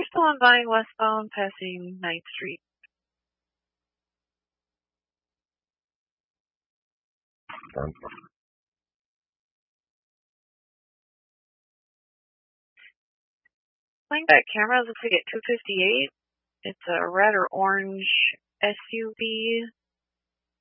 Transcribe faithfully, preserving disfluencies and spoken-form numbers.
still on Vine westbound, passing ninth Street. Done. Playing back cameras looks like at two fifty-eight. It's a red or orange S U V.